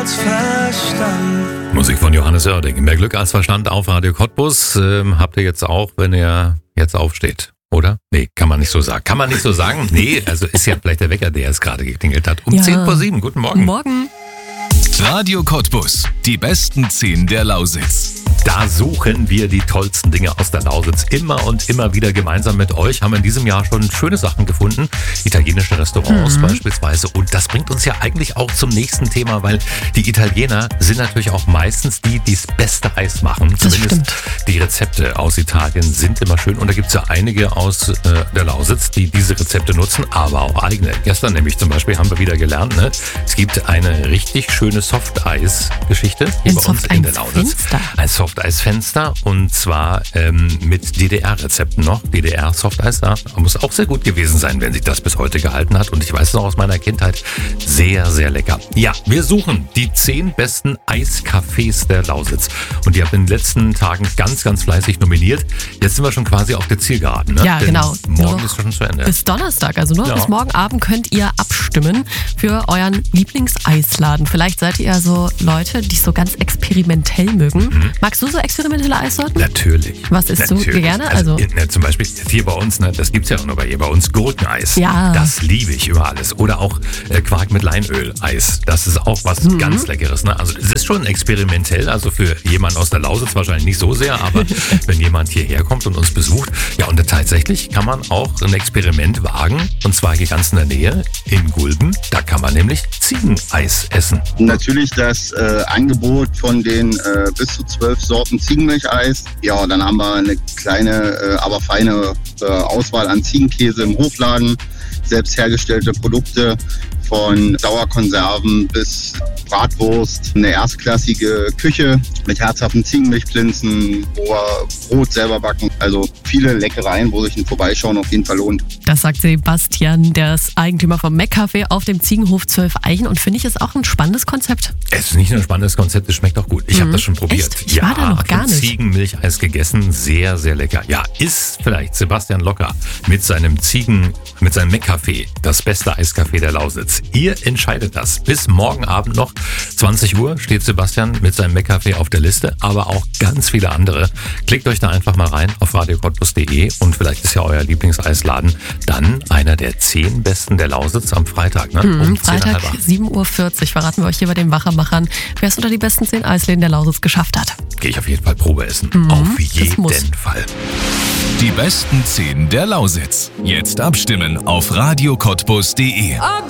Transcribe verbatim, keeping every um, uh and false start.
Verstand. Musik von Johannes Oerding. Mehr Glück als Verstand auf Radio Cottbus. Ähm, habt ihr jetzt auch, wenn ihr jetzt aufsteht, oder? Nee, kann man nicht so sagen. Kann man nicht so sagen? Nee, also ist ja vielleicht der Wecker, der es gerade geklingelt hat. Um Ja. zehn vor sieben. Guten Morgen. Morgen. Radio Cottbus, die besten zehn der Lausitz. Da suchen wir die tollsten Dinge aus der Lausitz immer und immer wieder gemeinsam mit euch. Haben wir in diesem Jahr schon schöne Sachen gefunden. Italienische Restaurants Mhm. beispielsweise. Und das bringt uns ja eigentlich auch zum nächsten Thema, weil die Italiener sind natürlich auch meistens die, die das beste Eis machen. Das Zumindest stimmt. die Rezepte aus Italien sind immer schön. Und da gibt es ja einige aus äh, der Lausitz, die diese Rezepte nutzen, aber auch eigene. Gestern nämlich zum Beispiel haben wir wieder gelernt, ne? Es gibt eine richtig schöne Softeis-Geschichte hier Ein bei uns in der Lausitz. Softeisfenster. Ein Softeisfenster und zwar ähm, mit D D R-Rezepten noch. D D R-Softeis, da muss auch sehr gut gewesen sein, wenn sich das bis heute gehalten hat. Und ich weiß es noch aus meiner Kindheit, sehr, sehr lecker. Ja, wir suchen die zehn besten Eiscafés der Lausitz. Und die haben in den letzten Tagen ganz, ganz fleißig nominiert. Jetzt sind wir schon quasi auf der Zielgeraden. Ne? Ja, Denn genau. Morgen Noch ist schon zu Ende. Bis Donnerstag, also nur Ja. bis morgen Abend könnt ihr abstimmen für euren Lieblingseisladen. Vielleicht seid ihr ja so Leute, die so ganz experimentell mögen. Mhm. Magst du so experimentelle Eissorten? Natürlich. Was isst du Natürlich. gerne? Also, Also- ne, zum Beispiel hier bei uns, ne, das gibt's ja auch nur bei hier bei uns, Gurkeneis. Ja. Das liebe ich über alles. Oder auch äh, Quark mit Leinöl-Eis. Das ist auch was Mhm. ganz Leckeres. Ne? Also es ist schon experimentell, also für jemanden aus der Lausitz wahrscheinlich nicht so sehr, aber wenn jemand hierher kommt und uns besucht, ja, und tatsächlich kann man auch ein Experiment wagen, und zwar hier ganz in der Nähe, in Gulben. Da kann man nämlich Ziegeneis essen. Natürlich das äh, Angebot von den äh, bis zu zwölf Sorten Ziegenmilcheis. Ja, dann haben wir eine kleine, äh, aber feine äh, Auswahl an Ziegenkäse im Hofladen, selbst hergestellte Produkte von Sauerkonserven bis Bratwurst, eine erstklassige Küche mit herzhaften Ziegenmilchplinzen, wo wir Brot selber backen. Also viele Leckereien, wo sich ein Vorbeischauen auf jeden Fall lohnt. Das sagt Sebastian, der ist Eigentümer vom Meck-Café auf dem Ziegenhof zwölf Eichen, und finde ich, ist auch ein spannendes Konzept. Es ist nicht nur ein spannendes Konzept, es schmeckt auch gut. Ich habe das schon probiert. Echt? Ich war da noch gar hab nicht. Ziegenmilcheis gegessen, sehr, sehr lecker. Ja, ist vielleicht Sebastian Locker mit seinem Ziegen, mit seinem Meck-Café das beste Eiscafé der Lausitz. Ihr entscheidet das. Bis morgen Abend noch, zwanzig Uhr, steht Sebastian mit seinem Meck-Café auf der Liste, aber auch ganz viele andere. Klickt euch da einfach mal rein auf radio cottbus punkt de und vielleicht ist ja euer Lieblingseisladen dann einer der zehn besten der Lausitz am Freitag. Ne? Mhm, Um Freitag zehn Uhr dreißig. sieben Uhr vierzig verraten wir euch hier bei den Wachermachern, wer es unter die besten zehn Eisläden der Lausitz geschafft hat. Gehe ich auf jeden Fall Probe essen. Mhm, auf das jeden muss. Fall. Die besten zehn der Lausitz. Jetzt abstimmen auf radio cottbus punkt de.